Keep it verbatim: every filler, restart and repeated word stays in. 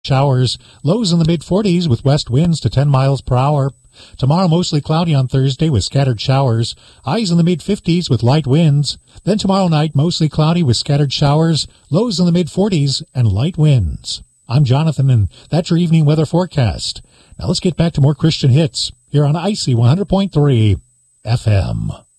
Showers, lows in the mid-forties with west winds to ten miles per hour. Tomorrow mostly cloudy on Thursday with scattered showers, highs in the mid-fifties with light winds. Then tomorrow night mostly cloudy with scattered showers, lows in the mid-forties and light winds. I'm Jonathan, and that's your evening weather forecast. Now let's get back to more Christian hits here on Icy one hundred point three F M.